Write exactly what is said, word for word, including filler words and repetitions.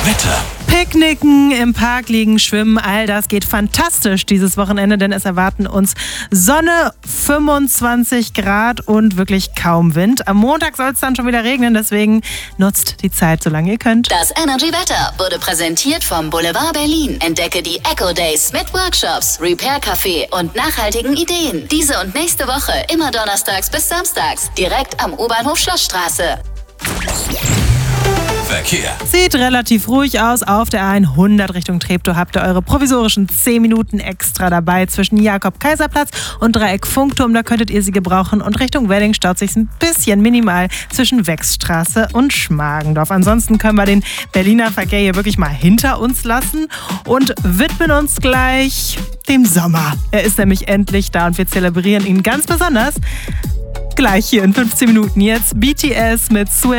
Wetter. Picknicken, im Park liegen, schwimmen, all das geht fantastisch dieses Wochenende, denn es erwarten uns Sonne, fünfundzwanzig Grad und wirklich kaum Wind. Am Montag soll es dann schon wieder regnen, deswegen nutzt die Zeit, solange ihr könnt. Das Energy Wetter wurde präsentiert vom Boulevard Berlin. Entdecke die Eco Days mit Workshops, Repair Café und nachhaltigen Ideen. Diese und nächste Woche immer donnerstags bis samstags, direkt am U-Bahnhof Schlossstraße. Verkehr. Sieht relativ ruhig aus. Auf der hundert Richtung Treptow habt ihr eure provisorischen zehn Minuten extra dabei zwischen Jakob-Kaiser-Platz und Dreieck Funkturm. Da könntet ihr sie gebrauchen. Und Richtung Wedding staut sich ein bisschen minimal zwischen Wechsstraße und Schmargendorf. Ansonsten können wir den Berliner Verkehr hier wirklich mal hinter uns lassen und widmen uns gleich dem Sommer. Er ist nämlich endlich da und wir zelebrieren ihn ganz besonders. Gleich hier in fünfzehn Minuten jetzt B T S mit Sue